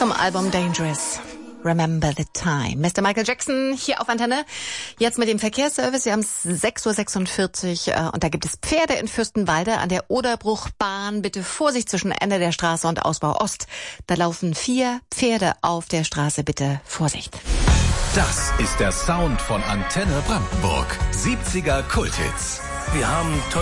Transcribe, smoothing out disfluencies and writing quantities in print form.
zum Album Dangerous. Remember the Time. Mr. Michael Jackson hier auf Antenne. Jetzt mit dem Verkehrsservice. Wir haben es 6:46 Uhr und da gibt es Pferde in Fürstenwalde an der Oderbruchbahn. Bitte Vorsicht zwischen Ende der Straße und Ausbau Ost. Da laufen 4 Pferde auf der Straße. Bitte Vorsicht. Das ist der Sound von Antenne Brandenburg. 70er Kulthits. Wir haben